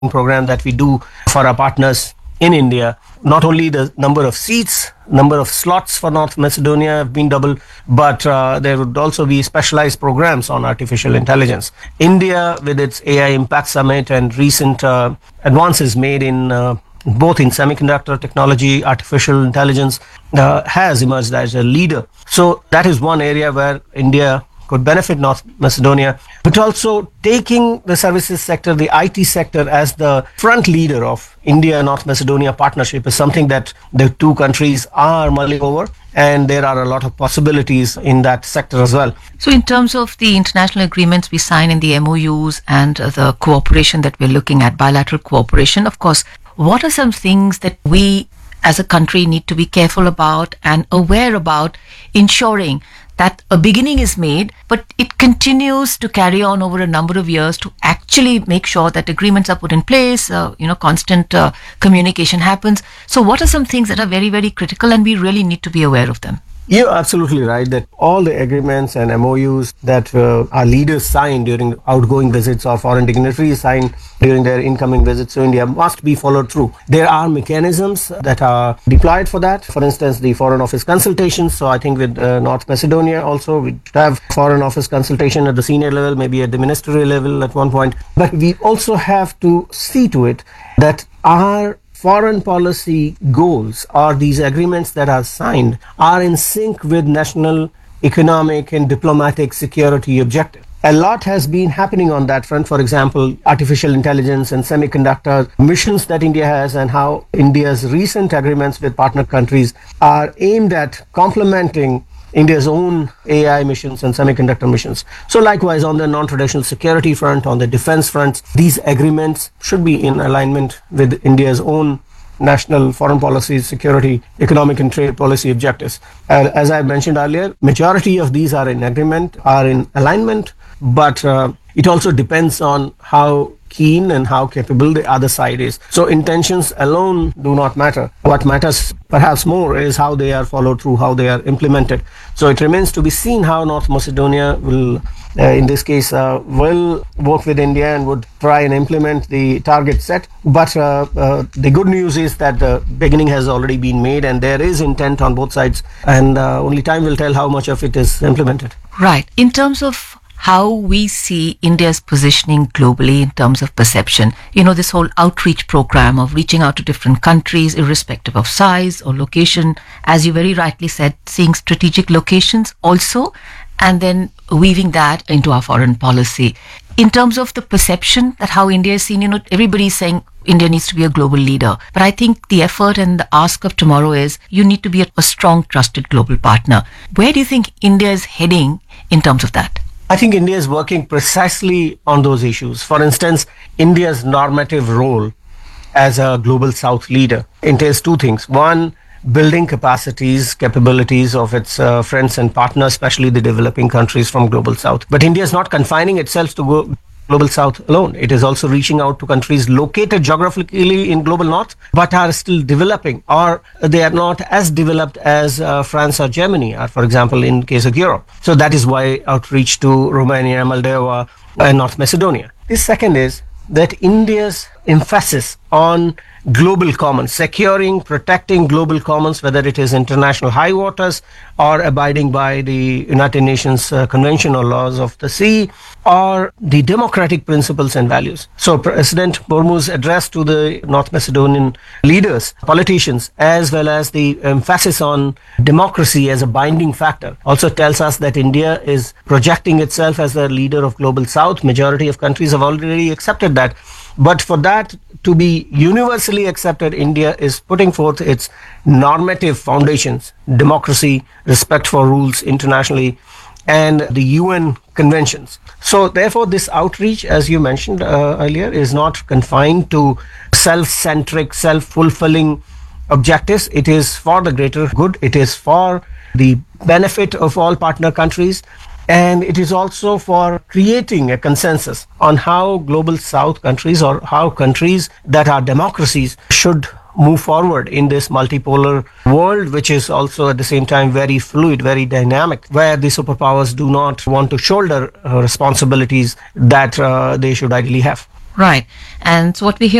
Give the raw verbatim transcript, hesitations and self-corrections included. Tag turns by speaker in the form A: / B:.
A: program that we do for our partners in India. Not only the number of seats, number of slots for North Macedonia have been doubled, but uh, there would also be specialized programs on artificial intelligence. India, with its A I Impact Summit and recent uh, advances made in uh, both in semiconductor technology, artificial intelligence, uh, has emerged as a leader. So that is one area where India could benefit North Macedonia, but also taking the services sector, the I T sector, as the front leader of India-North Macedonia partnership is something that the two countries are mulling over, and there are a lot of possibilities in that sector as well.
B: So in terms of the international agreements we sign in the M O Us and uh, the cooperation that we're looking at, bilateral cooperation, of course, what are some things that we as a country need to be careful about and aware about, ensuring that a beginning is made, but it continues to carry on over a number of years to actually make sure that agreements are put in place, uh, you know, constant uh, communication happens. So what are some things that are very, very critical and we really need to be aware of them?
A: You're absolutely right that all the agreements and M O Us that uh, our leaders sign during outgoing visits or foreign dignitaries sign during their incoming visits to India must be followed through. There are mechanisms that are deployed for that. For instance, the Foreign Office consultations. So I think with uh, North Macedonia also we have Foreign Office consultation at the senior level, maybe at the ministerial level at one point. But we also have to see to it that our foreign policy goals or these agreements that are signed are in sync with national economic and diplomatic security objectives. A lot has been happening on that front. For example, artificial intelligence and semiconductor missions that India has, and how India's recent agreements with partner countries are aimed at complementing India's own A I missions and semiconductor missions. So likewise, on the non-traditional security front, on the defense front, these agreements should be in alignment with India's own national foreign policy, security, economic and trade policy objectives. Uh, as I mentioned earlier, majority of these are in agreement, are in alignment, but uh, it also depends on how keen and how capable the other side is. So intentions alone do not matter. What matters perhaps more is how they are followed through, how they are implemented. So it remains to be seen how North Macedonia will, uh, in this case, uh, will work with India and would try and implement the target set. But uh, uh, the good news is that the beginning has already been made and there is intent on both sides, and uh, only time will tell how much of it is implemented.
B: Right. In terms of how we see India's positioning globally in terms of perception, you know, this whole outreach program of reaching out to different countries, irrespective of size or location, as you very rightly said, seeing strategic locations also, and then weaving that into our foreign policy. In terms of the perception that how India is seen, you know, everybody's saying India needs to be a global leader. But I think the effort and the ask of tomorrow is you need to be a, a strong, trusted global partner. Where do you think India is heading in terms of that?
A: I think India is working precisely on those issues. For instance, India's normative role as a global South leader entails two things. One, building capacities, capabilities of its uh, friends and partners, especially the developing countries from global South. But India is not confining itself to go global South alone. It is also reaching out to countries located geographically in global North, but are still developing, or they are not as developed as uh, France or Germany are, for example, in case of Europe. So that is why outreach to Romania, Moldova, and North Macedonia. The second is that India's emphasis on global commons, securing, protecting global commons, whether it is international high waters or abiding by the United Nations uh, Convention or laws of the sea, or the democratic principles and values. So President Murmu's address to the North Macedonian leaders, politicians, as well as the emphasis on democracy as a binding factor, also tells us that India is projecting itself as the leader of global South. Majority of countries have already accepted that. But for that to be universally accepted, India is putting forth its normative foundations, democracy, respect for rules internationally, and the U N conventions. So therefore, this outreach, as you mentioned uh, earlier, is not confined to self-centric, self-fulfilling objectives. It is for the greater good. It is for the benefit of all partner countries. And it is also for creating a consensus on how global South countries, or how countries that are democracies, should move forward in this multipolar world, which is also at the same time very fluid, very dynamic, where the superpowers do not want to shoulder uh, responsibilities that uh, they should ideally have.
B: Right. And so what we hear